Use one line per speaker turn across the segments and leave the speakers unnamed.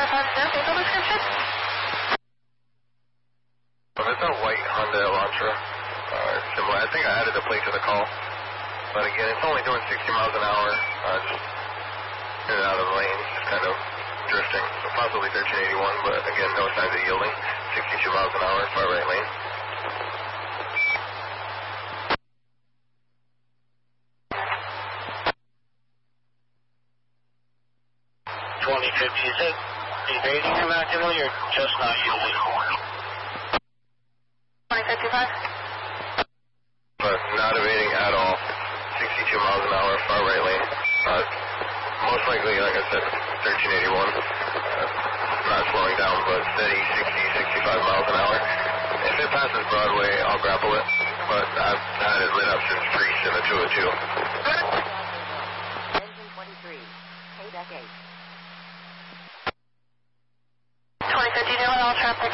Vehicle description?
It's a white Honda Elantra. Similar. I think I added the plate to the call. But again, it's only doing 60 miles an hour. Just in and out of the lane, just kind of drifting. So possibly 1381, but again, no signs of yielding. 62 miles an hour, far right lane.
Is it evading him actively or just not yielding?
2055?
But not evading at all. 62 miles an hour, far right lane. Most likely, like I said, 1381. Not slowing down, but steady 60, 65 miles an hour. If it passes Broadway, I'll grapple it. But I've had it lit up since Priest in the 202.
Engine 23, K-Deck 8.
2050, dealing all traffic.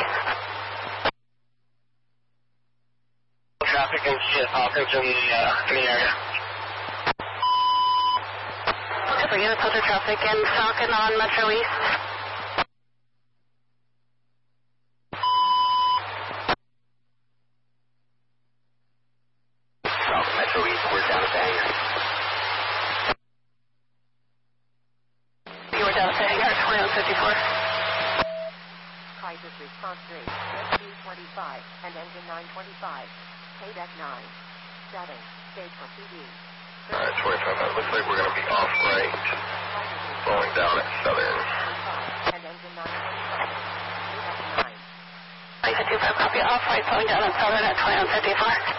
Traffic and Hawkins in the area.
For units under traffic and Falcon on Metro East.
South Metro East, we're down at the hangar.
You were down at the hangar, 2154.
Crisis response rate, SB-25 and engine 925, K-Deck 9. Setting, stage for PD.
Alright, 25. It looks like we're going to be off right. Slowing down at Southern.
And engine 925, K-Deck 9.
2055, copy off right, slowing down at Southern at 2154.